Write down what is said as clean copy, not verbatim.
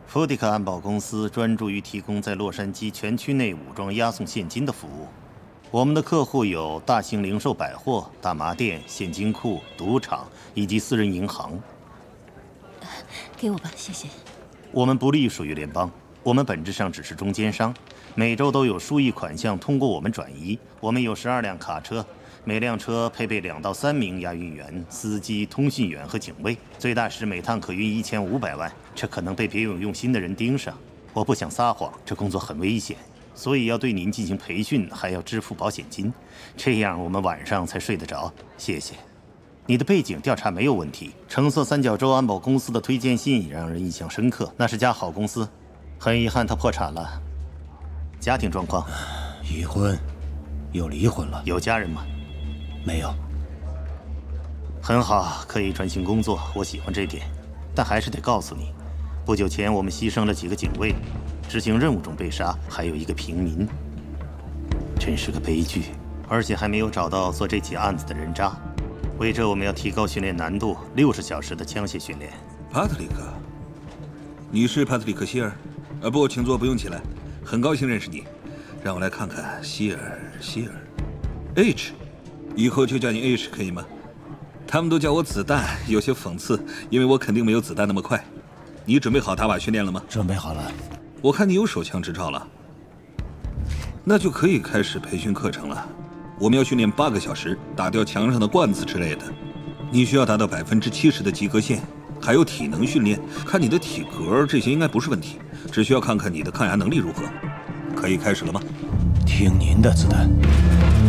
福迪克安保公司专注于提供在洛杉矶全区内武装押送现金的服务。我们的客户有大型零售百货、大麻店、现金库、赌场以及私人银行。 给我吧，谢谢。 我们不隶属于联邦，我们本质上只是中间商。每周都有数亿款项通过我们转移。我们有12辆卡车。 每辆车配备2到3名押运员、司机、通讯员和警卫，最大时每趟可运1500万。这可能被别有用心的人盯上。我不想撒谎，这工作很危险，所以要对您进行培训，还要支付保险金，这样我们晚上才睡得着。谢谢。你的背景调查没有问题。橙色三角洲安保公司的推荐信也让人印象深刻，那是家好公司。很遗憾，它破产了。家庭状况？ 已婚，又离婚了。 有家人吗？ 没有， 很好，可以专心工作，我喜欢这点。但还是得告诉你，不久前我们牺牲了几个警卫，执行任务中被杀，还有一个平民，真是个悲剧。而且还没有找到做这起案子的人渣。为这，我们要提高训练难度，60小时的枪械训练。 帕特里克，你是帕特里克·希尔？不，请坐，不用起来。很高兴认识你。让我来看看，希尔 ，H。 以后就叫你 H 可以吗？他们都叫我子弹，有些讽刺，因为我肯定没有子弹那么快。你准备好打靶训练了吗？ 准备好了。 我看你有手枪执照了，那就可以开始培训课程了。我们要训练8个小时，打掉墙上的罐子之类的。你需要达到70%的及格线，还有体能训练。看你的体格，这些应该不是问题，只需要看看你的抗压能力如何。可以开始了吗？ 听您的，子弹。